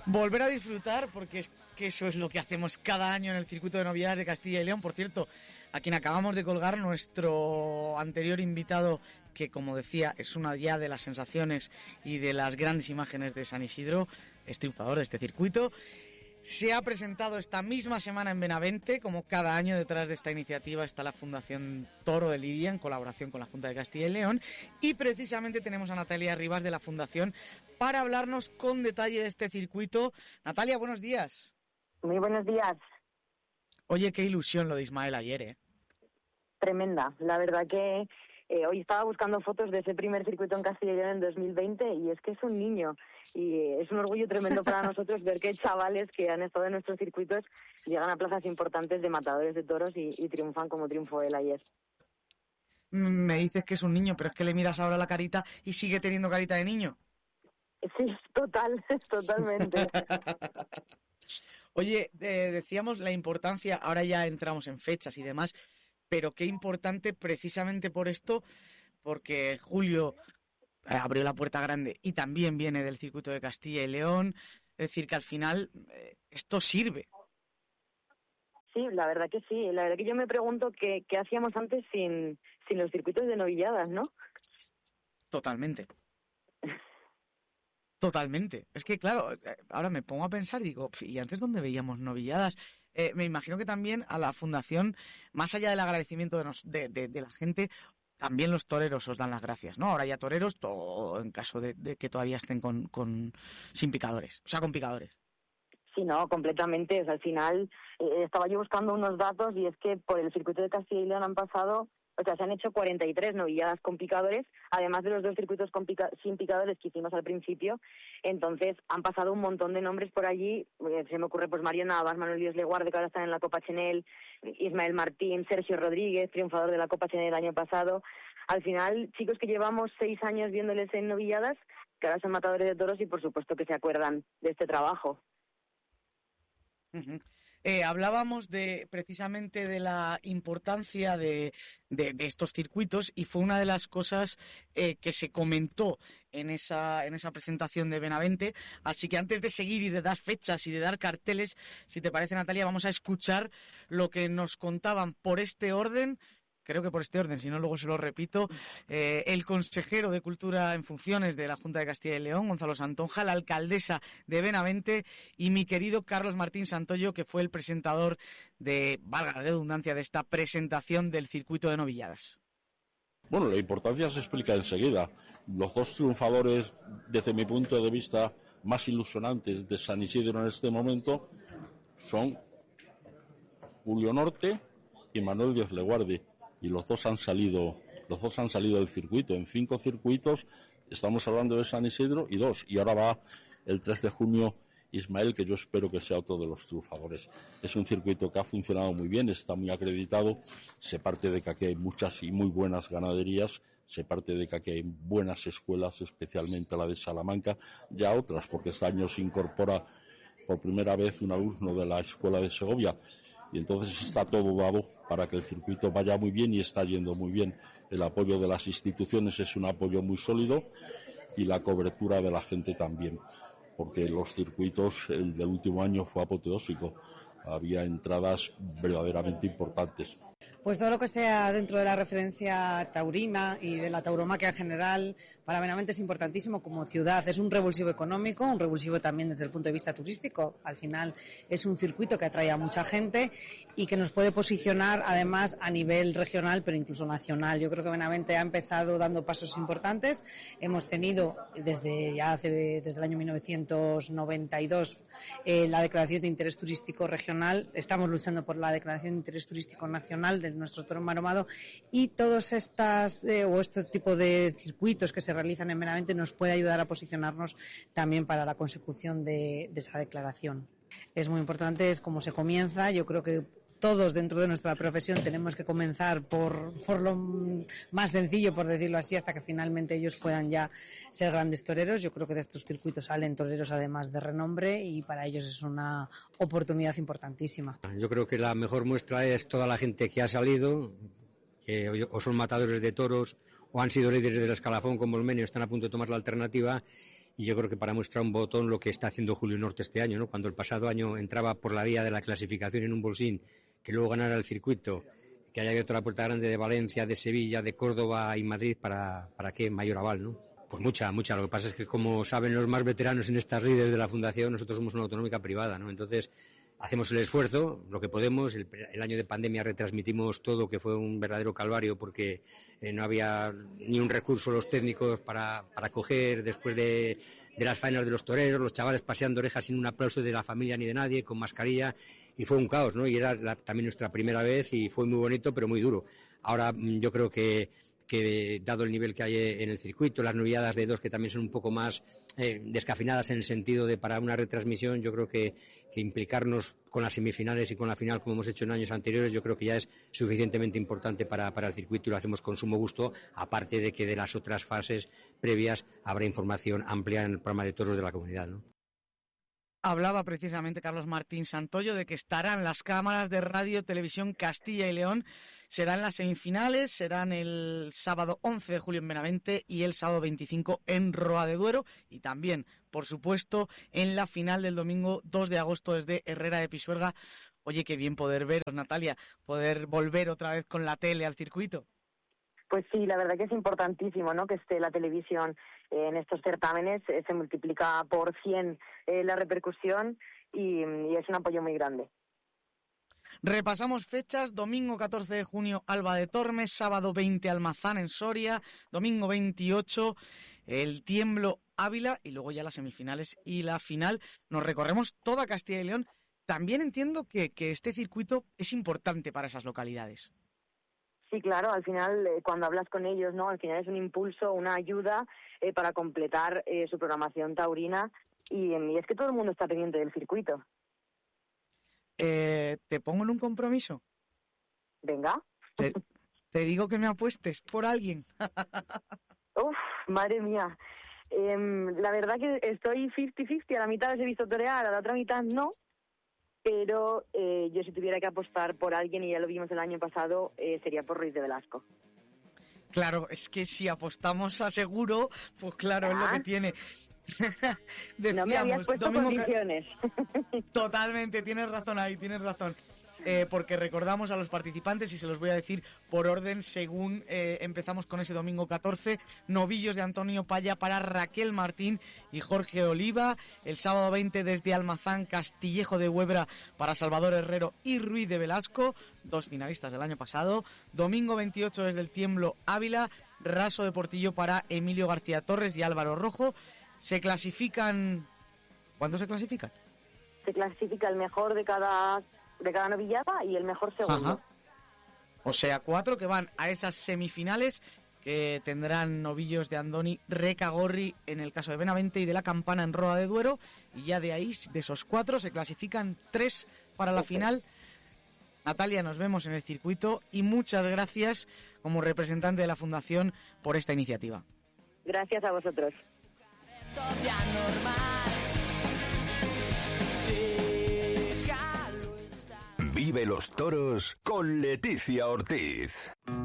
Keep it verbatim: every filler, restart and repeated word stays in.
Volver a disfrutar, porque es que eso es lo que hacemos cada año en el circuito de novedades de Castilla y León. Por cierto, a quien acabamos de colgar, nuestro anterior invitado, que como decía, es una ya de las sensaciones y de las grandes imágenes de San Isidro, es triunfador de este circuito. Se ha presentado esta misma semana en Benavente. Como cada año, detrás de esta iniciativa está la Fundación Toro de Lidia, en colaboración con la Junta de Castilla y León, y precisamente tenemos a Natalia Rivas de la Fundación para hablarnos con detalle de este circuito. Natalia, buenos días. Muy buenos días. Oye, qué ilusión lo de Ismael ayer, ¿eh? Tremenda. La verdad que eh, hoy estaba buscando fotos de ese primer circuito en Castilla y León en dos mil veinte y es que es un niño. Y eh, es un orgullo tremendo para nosotros ver que chavales que han estado en nuestros circuitos llegan a plazas importantes de matadores de toros y, y triunfan como triunfó él ayer. Me dices que es un niño, pero es que le miras ahora la carita y sigue teniendo carita de niño. Sí, total, totalmente. Oye, eh, decíamos la importancia, ahora ya entramos en fechas y demás, pero qué importante precisamente por esto, porque Julio eh, abrió la puerta grande y también viene del circuito de Castilla y León, es decir, que al final eh, esto sirve. Sí, la verdad que sí, la verdad que yo me pregunto qué, qué hacíamos antes sin, sin los circuitos de novilladas, ¿no? Totalmente. Totalmente. Es que, claro, ahora me pongo a pensar y digo, ¿y antes dónde veíamos novilladas? Eh, me imagino que también a la Fundación, más allá del agradecimiento de, nos, de, de, de la gente, también los toreros os dan las gracias, ¿no? Ahora ya toreros, o en caso de, de que todavía estén con, con sin picadores, o sea, con picadores. Sí, no, completamente. O sea, al final eh, estaba yo buscando unos datos y es que por el circuito de Castilla y León han pasado, o sea, se han hecho cuarenta y tres novilladas con picadores, además de los dos circuitos con pica, sin picadores que hicimos al principio. Entonces, han pasado un montón de nombres por allí. Eh, se me ocurre, pues, Mario Navas, Manuel Díaz Leguarde, que ahora están en la Copa Chenel, Ismael Martín, Sergio Rodríguez, triunfador de la Copa Chenel el año pasado. Al final, chicos que llevamos seis años viéndoles en novilladas, que ahora son matadores de toros y, por supuesto, que se acuerdan de este trabajo. Uh-huh. Eh, hablábamos de precisamente de la importancia de, de, de estos circuitos y fue una de las cosas eh, que se comentó en esa, en esa presentación de Benavente. Así que antes de seguir y de dar fechas y de dar carteles, si te parece, Natalia, vamos a escuchar lo que nos contaban por este orden. Creo que por este orden, si no luego se lo repito, eh, el consejero de Cultura en funciones de la Junta de Castilla y León, Gonzalo Santonja, la alcaldesa de Benavente y mi querido Carlos Martín Santoyo, que fue el presentador de, valga la redundancia, de esta presentación del circuito de novilladas. Bueno, la importancia se explica enseguida. Los dos triunfadores, desde mi punto de vista, más ilusionantes de San Isidro en este momento son Julio Norte y Manuel Díaz Leguarde. Y los dos han salido, los dos han salido del circuito. En cinco circuitos estamos hablando de San Isidro y dos. Y ahora va el tres de junio Ismael, que yo espero que sea otro de los triunfadores. Es un circuito que ha funcionado muy bien, está muy acreditado. Se parte de que aquí hay muchas y muy buenas ganaderías. Se parte de que aquí hay buenas escuelas, especialmente la de Salamanca. Ya otras, porque este año se incorpora por primera vez un alumno de la escuela de Segovia. Y entonces está todo dado para que el circuito vaya muy bien y está yendo muy bien. El apoyo de las instituciones es un apoyo muy sólido y la cobertura de la gente también, porque los circuitos, el del último año fue apoteósico. Había entradas verdaderamente importantes. Pues todo lo que sea dentro de la referencia taurina y de la tauromaquia en general, para Benavente es importantísimo como ciudad. Es un revulsivo económico, un revulsivo también desde el punto de vista turístico. Al final es un circuito que atrae a mucha gente y que nos puede posicionar además a nivel regional, pero incluso nacional. Yo creo que Benavente ha empezado dando pasos importantes. Hemos tenido desde ya hace, desde el año mil novecientos noventa y dos eh, la declaración de interés turístico regional. Estamos luchando por la declaración de interés turístico nacional de nuestro toro enmaromado y todos estas eh, o este tipo de circuitos que se realizan en Benavente nos puede ayudar a posicionarnos también para la consecución de, de esa declaración. Es muy importante, es cómo se comienza. Yo creo que todos dentro de nuestra profesión tenemos que comenzar por, por lo más sencillo, por decirlo así, hasta que finalmente ellos puedan ya ser grandes toreros. Yo creo que de estos circuitos salen toreros además de renombre y para ellos es una oportunidad importantísima. Yo creo que la mejor muestra es toda la gente que ha salido, que o son matadores de toros o han sido líderes del escalafón como el Menio, están a punto de tomar la alternativa. y yo creo que para muestra un botón lo que está haciendo Julio Norte este año, ¿no? Cuando el pasado año entraba por la vía de la clasificación en un bolsín, que luego ganara el circuito, que haya abierto la puerta grande de Valencia, de Sevilla, de Córdoba y Madrid, ¿para, para qué mayor aval, no? Pues mucha, mucha. Lo que pasa es que, como saben los más veteranos en estas líderes de la Fundación, nosotros somos una autonómica privada, ¿no? Entonces, hacemos el esfuerzo, lo que podemos. El, el año de pandemia retransmitimos todo, que fue un verdadero calvario, porque eh, no había ni un recurso los técnicos para, para coger después de, de las faenas de los toreros, los chavales paseando orejas sin un aplauso de la familia ni de nadie, con mascarilla, y fue un caos, ¿no? Y era la, también nuestra primera vez y fue muy bonito, pero muy duro. Ahora yo creo que que dado el nivel que hay en el circuito, las novilladas de dos que también son un poco más eh, descafinadas en el sentido de para una retransmisión, yo creo que, que implicarnos con las semifinales y con la final como hemos hecho en años anteriores, yo creo que ya es suficientemente importante para, para el circuito y lo hacemos con sumo gusto, aparte de que de las otras fases previas habrá información amplia en el programa de toros de la comunidad, ¿no? Hablaba precisamente Carlos Martín Santoyo de que estarán las cámaras de Radio Televisión Castilla y León. Serán las semifinales, serán el sábado once de julio en Benavente y el sábado veinticinco en Roa de Duero. Y también, por supuesto, en la final del domingo dos de agosto desde Herrera de Pisuerga. Oye, qué bien poder veros, Natalia, poder volver otra vez con la tele al circuito. Pues sí, la verdad que es importantísimo, ¿no?, que esté la televisión en estos certámenes. Eh, se multiplica por cien eh, la repercusión y, y es un apoyo muy grande. Repasamos fechas: domingo catorce de junio Alba de Tormes, sábado veinte Almazán en Soria, domingo veintiocho el Tiemblo Ávila y luego ya las semifinales y la final. Nos recorremos toda Castilla y León. También entiendo que, que este circuito es importante para esas localidades. Sí, claro, al final eh, cuando hablas con ellos, ¿no?, al final es un impulso, una ayuda eh, para completar eh, su programación taurina y, y es que todo el mundo está pendiente del circuito. Eh, ¿Te pongo en un compromiso? Venga. Te, te digo que me apuestes por alguien. Uf, madre mía. Eh, la verdad que estoy cincuenta cincuenta, a la mitad les he visto torear, a la otra mitad no. Pero eh, yo si tuviera que apostar por alguien, y ya lo vimos el año pasado, eh, sería por Ruiz de Velasco. Claro, es que si apostamos a seguro, pues claro, ah. es lo que tiene. Decíamos, no me habías puesto domingo... condiciones. Totalmente, tienes razón ahí, tienes razón. Eh, porque recordamos a los participantes, y se los voy a decir por orden según eh, empezamos con ese domingo catorce, novillos de Antonio Paya para Raquel Martín y Jorge Oliva, el sábado veinte desde Almazán, Castillejo de Huebra para Salvador Herrero y Ruiz de Velasco, dos finalistas del año pasado, domingo veintiocho desde el Tiemblo Ávila, Raso de Portillo para Emilio García Torres y Álvaro Rojo. Se clasifican... ¿Cuántos se clasifican? Se clasifica el mejor de cada... de cada novillada y el mejor segundo. Ajá. O sea, cuatro que van a esas semifinales que tendrán novillos de Andoni Recagorri en el caso de Benavente y de la Campana en Roa de Duero, y ya de ahí, de esos cuatro, se clasifican tres para la okay. final. Natalia, nos vemos en el circuito y muchas gracias como representante de la Fundación por esta iniciativa. Gracias a vosotros. Vive los toros con Leticia Ortiz.